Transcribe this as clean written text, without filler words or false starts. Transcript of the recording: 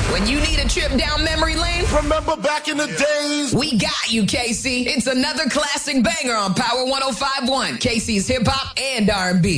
When you need a trip down memory lane, remember back in the days? We got you, Casey. It's another classic banger on Power 105.1, Casey's Hip Hop and R&B.